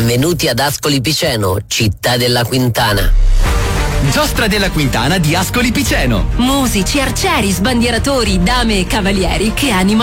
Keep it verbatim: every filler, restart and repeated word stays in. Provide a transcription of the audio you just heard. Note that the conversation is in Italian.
Benvenuti ad Ascoli Piceno, città della Quintana. Giostra della Quintana di Ascoli Piceno. Musici, arcieri, sbandieratori, dame e cavalieri che animano